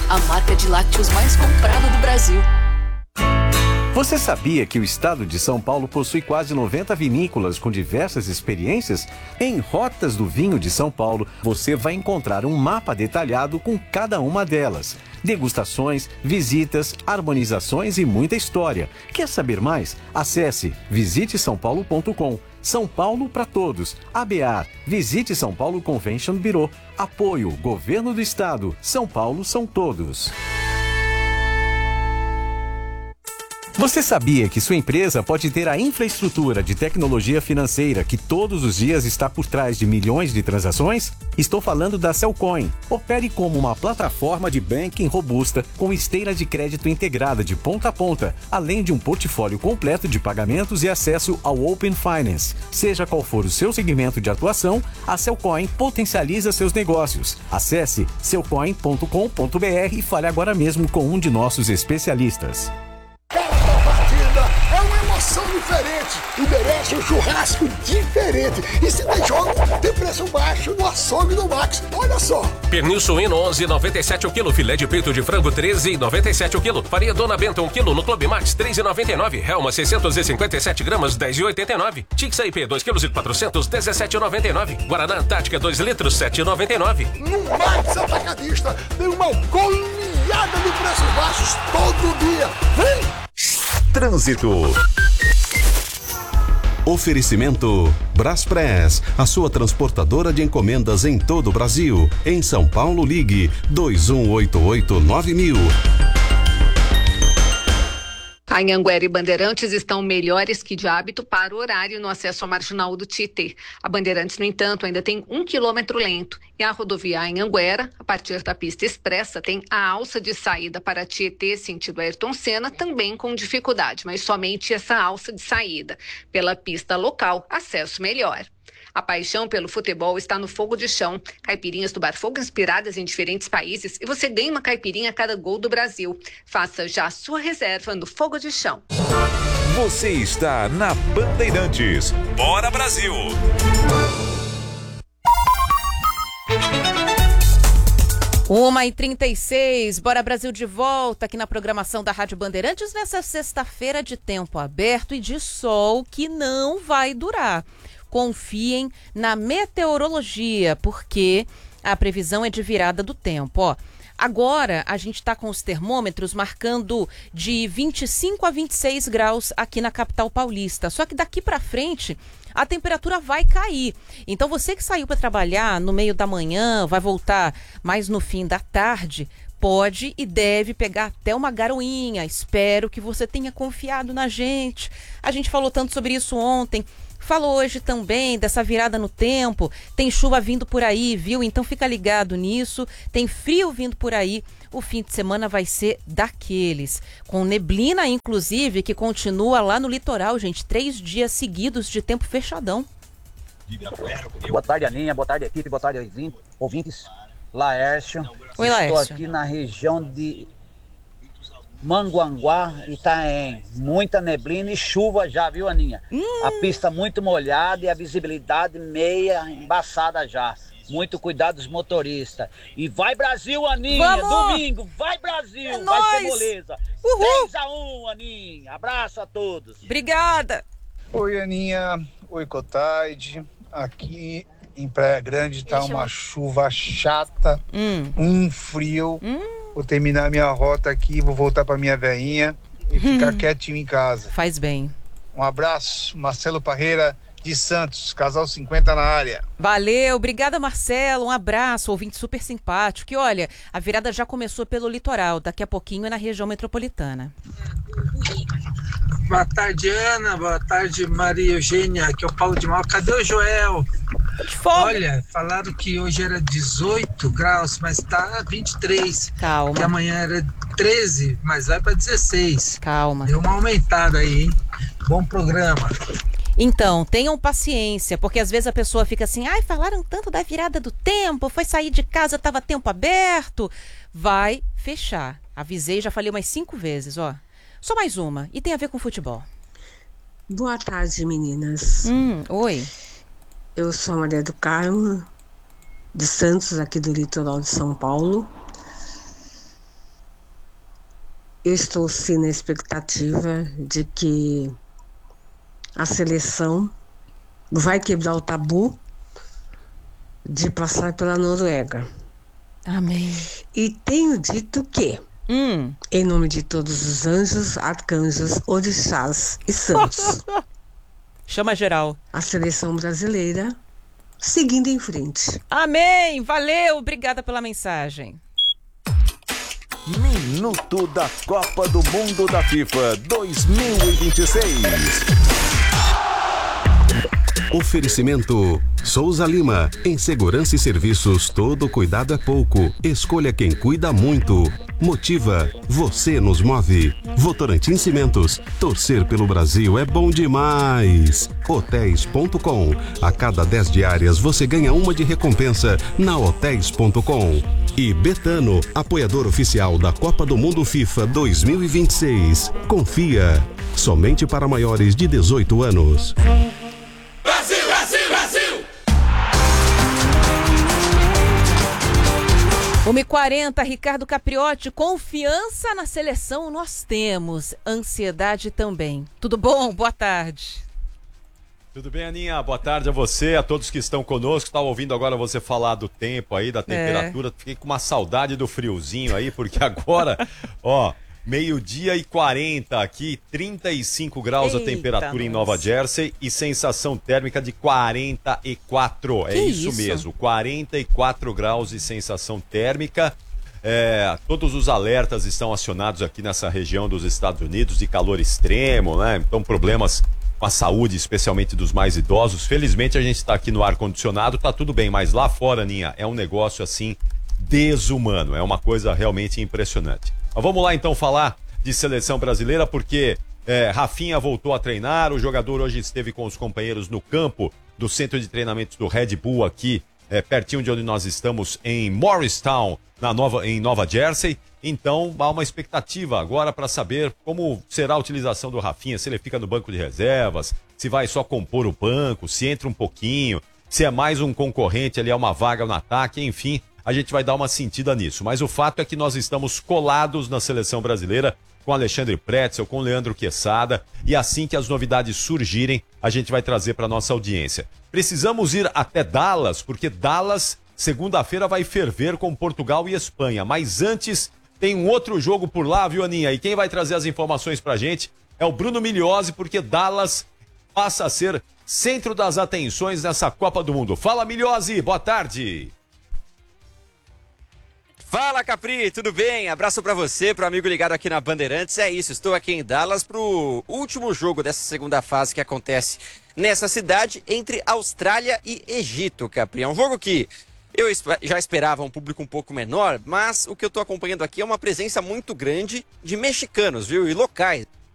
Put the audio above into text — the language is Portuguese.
a marca de lácteos mais comprada do Brasil. Você sabia que o estado de São Paulo possui quase 90 vinícolas com diversas experiências? Em Rotas do Vinho de São Paulo, você vai encontrar um mapa detalhado com cada uma delas. Degustações, visitas, harmonizações e muita história. Quer saber mais? Acesse visitesaopaulo.com. São Paulo para todos. ABAR, Visite São Paulo Convention Bureau. Apoio, Governo do Estado. São Paulo são todos. Você sabia que sua empresa pode ter a infraestrutura de tecnologia financeira que todos os dias está por trás de milhões de transações? Estou falando da Cellcoin. Opere como uma plataforma de banking robusta com esteira de crédito integrada de ponta a ponta, além de um portfólio completo de pagamentos e acesso ao Open Finance. Seja qual for o seu segmento de atuação, a Cellcoin potencializa seus negócios. Acesse cellcoin.com.br e fale agora mesmo com um de nossos especialistas. É uma emoção diferente e merece um churrasco diferente. E se tem jogo, tem preço baixo no açougue do Max. Olha só. Pernil suíno 11,97 o quilo. Filé de peito de frango 13,97 o quilo. Farinha Dona Benta 1 quilo no Clube Max 3,99. Helma 657 gramas 10,89. Tix IP 2 quilos e 400 17,99. Guaraná Antártica 2 litros 7,99. No Max Atacadista tem uma goleada de preços baixos todo dia. Vem! Trânsito. Oferecimento Braspress, a sua transportadora de encomendas em todo o Brasil. Em São Paulo, ligue 2188-9000. A Anhanguera e Bandeirantes estão melhores que de hábito para o horário no acesso à marginal do Tietê. A Bandeirantes, no entanto, ainda tem 1 quilômetro lento. E a rodovia Anhanguera, a partir da pista expressa, tem a alça de saída para Tietê, sentido Ayrton Senna, também com dificuldade, mas somente essa alça de saída. Pela pista local, acesso melhor. A paixão pelo futebol está no Fogo de Chão. Caipirinhas do Bar Fogo inspiradas em diferentes países e você ganha uma caipirinha a cada gol do Brasil. Faça já a sua reserva no Fogo de Chão. Você está na Bandeirantes. Bora Brasil! Uma e 36, Bora Brasil de volta aqui na programação da Rádio Bandeirantes nessa sexta-feira de tempo aberto e de sol que não vai durar. Confiem na meteorologia, porque a previsão é de virada do tempo. Ó, agora a gente está com os termômetros marcando de 25 a 26 graus aqui na capital paulista. Só que daqui para frente a temperatura vai cair. Então você que saiu para trabalhar no meio da manhã, vai voltar mais no fim da tarde, pode e deve pegar até uma garoinha. Espero que você tenha confiado na gente. A gente falou tanto sobre isso ontem. Falou hoje também dessa virada no tempo, tem chuva vindo por aí, viu? Então fica ligado nisso, tem frio vindo por aí, o fim de semana vai ser daqueles, com neblina inclusive, que continua lá no litoral, gente, 3 dias seguidos de tempo fechadão. Boa tarde, Aninha, boa tarde, equipe, boa tarde, ouvintes. Laércio. Oi, Laércio. Estou aqui na região de Manguanguá, Itaém. Muita neblina e chuva já, viu, Aninha? A pista muito molhada e a visibilidade meia embaçada já. Muito cuidado dos motoristas. E vai Brasil, Aninha! Vamos! Domingo, vai Brasil! É vai nóis! ser moleza! Uhul! 3-1, Aninha! Abraço a todos! Obrigada! Oi, Aninha. Oi, Cotaide. Aqui em Praia Grande tá uma chuva chata, um frio. Vou terminar minha rota aqui, vou voltar pra minha veinha e ficar quietinho em casa. Faz bem. Um abraço, Marcelo Parreira de Santos, casal 50 na área. Valeu, obrigada Marcelo, um abraço, ouvinte super simpático. E olha, a virada já começou pelo litoral, daqui a pouquinho é na região metropolitana. Boa tarde, Ana, boa tarde, Maria Eugênia, aqui é o Paulo de Mal. Cadê o Joel? Olha, falaram que hoje era 18 graus, mas tá 23. Calma. Que amanhã era 13, mas vai para 16. Calma. Deu uma aumentada aí, hein? Bom programa. Então, tenham paciência, porque às vezes a pessoa fica assim, ai, falaram tanto da virada do tempo, foi sair de casa, tava tempo aberto. Vai fechar. Avisei, já falei umas 5 vezes, ó. Só mais uma, e tem a ver com futebol. Boa tarde, meninas. Oi. Eu sou a Maria do Carmo, de Santos, aqui do litoral de São Paulo. Eu estou sim na expectativa de que a seleção vai quebrar o tabu de passar pela Noruega. Amém. E tenho dito que, em nome de todos os anjos, arcanjos, orixás e santos, chama geral, a seleção brasileira seguindo em frente. Amém. Valeu. Obrigada pela mensagem. Minuto da Copa do Mundo da FIFA 2026. Oferecimento Souza Lima. Em segurança e serviços, todo cuidado é pouco. Escolha quem cuida muito. Motiva. Você nos move. Votorantim Cimentos. Torcer pelo Brasil é bom demais. Hotéis.com. A cada 10 diárias você ganha uma de recompensa na Hotéis.com. E Betano, apoiador oficial da Copa do Mundo FIFA 2026. Confia. Somente para maiores de 18 anos. Brasil, Brasil, Brasil! 1h40, Ricardo Capriotti, confiança na seleção nós temos, ansiedade também. Tudo bom? Boa tarde. Tudo bem, Aninha? Boa tarde a você, a todos que estão conosco. Estava ouvindo agora você falar do tempo aí, da temperatura. Fiquei com uma saudade do friozinho aí, porque agora, ó, 12h40 aqui, 35 graus. Eita, a temperatura em Nova Jersey e sensação térmica de 44. É isso mesmo, 44 graus de sensação térmica. Todos os alertas estão acionados aqui nessa região dos Estados Unidos de calor extremo, né? Então problemas com a saúde, especialmente dos mais idosos. Felizmente a gente está aqui no ar-condicionado, tá tudo bem, mas lá fora, Aninha, é um negócio assim desumano, é uma coisa realmente impressionante. Mas vamos lá então falar de seleção brasileira, porque Rafinha voltou a treinar, o jogador hoje esteve com os companheiros no campo do centro de treinamentos do Red Bull aqui, pertinho de onde nós estamos, em Morristown, em Nova Jersey. Então há uma expectativa agora para saber como será a utilização do Rafinha, se ele fica no banco de reservas, se vai só compor o banco, se entra um pouquinho, se é mais um concorrente ali a uma vaga no ataque, enfim, a gente vai dar uma sentida nisso. Mas o fato é que nós estamos colados na seleção brasileira com Alexandre Pretzel, com Leandro Quesada, e assim que as novidades surgirem, a gente vai trazer para nossa audiência. Precisamos ir até Dallas, porque Dallas, segunda-feira, vai ferver com Portugal e Espanha, mas antes tem um outro jogo por lá, viu, Aninha? E quem vai trazer as informações pra gente é o Bruno Migliozzi, porque Dallas passa a ser centro das atenções nessa Copa do Mundo. Fala, Migliozzi, boa tarde. Fala, Capri, tudo bem? Abraço pra você, pro amigo ligado aqui na Bandeirantes. É isso, estou aqui em Dallas pro último jogo dessa segunda fase que acontece nessa cidade entre Austrália e Egito, Capri. É um jogo que eu já esperava um público um pouco menor, mas o que eu estou acompanhando aqui é uma presença muito grande de mexicanos, viu? E locais